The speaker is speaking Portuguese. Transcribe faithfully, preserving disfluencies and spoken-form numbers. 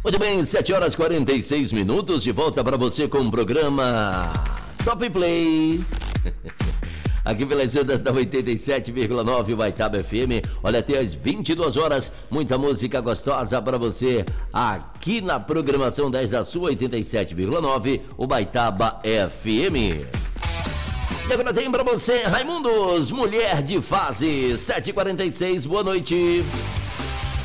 Muito bem, sete horas e quarenta e seis minutos, de volta para você com o programa Top Play. Aqui pelas ondas da oitenta e sete vírgula nove Ubaitaba F M. Olha, até às vinte e duas horas, muita música gostosa para você aqui na programação dez da sua oitenta e sete vírgula nove Ubaitaba F M. E agora tem para você Raimundos, Mulher de Fase, sete e quarenta e seis, boa noite.